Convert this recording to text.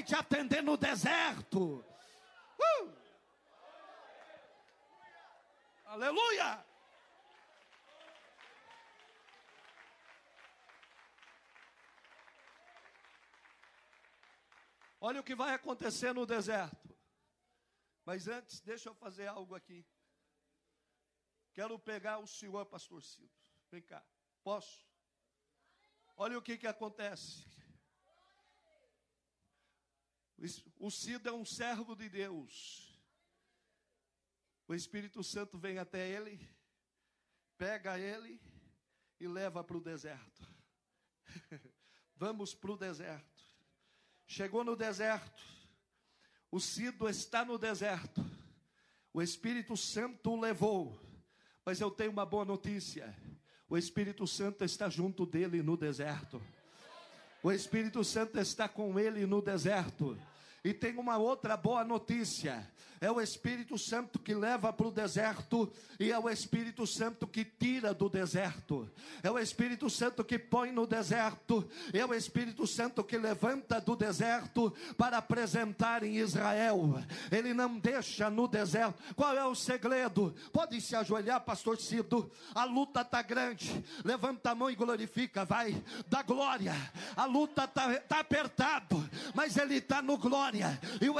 te atender no deserto. Aleluia! Olha o que vai acontecer no deserto. Mas antes, deixa eu fazer algo aqui. Quero pegar o senhor, pastor Cido. Vem cá. Posso? Olha o que acontece. O Cido é um servo de Deus. O Espírito Santo vem até ele, pega ele e leva para o deserto. Vamos para o deserto. Chegou no deserto. O Cido está no deserto. O Espírito Santo o levou. Mas eu tenho uma boa notícia. O Espírito Santo está junto dele no deserto. O Espírito Santo está com ele no deserto. E tem uma outra boa notícia. É o Espírito Santo que leva para o deserto. E é o Espírito Santo que tira do deserto. É o Espírito Santo que põe no deserto. É o Espírito Santo que levanta do deserto para apresentar em Israel. Ele não deixa no deserto. Qual é o segredo? Pode se ajoelhar, pastor Cido. A luta está grande. Levanta a mão e glorifica, vai. Dá glória. A luta está apertado, mas ele está no glória. E o